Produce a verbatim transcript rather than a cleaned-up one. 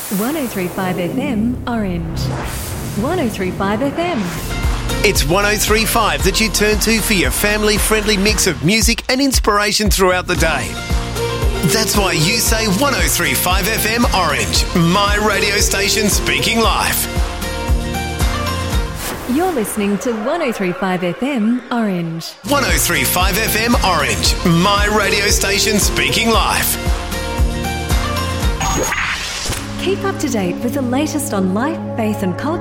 one oh three point five F M Orange. one oh three point five F M. It's one oh three point five that you turn to for your family-friendly mix of music and inspiration throughout the day. That's why you say one oh three point five F M Orange, my radio station speaking live. You're listening to one oh three point five F M Orange. one oh three point five F M Orange, my radio station speaking live. Keep up to date with the latest on life, faith and culture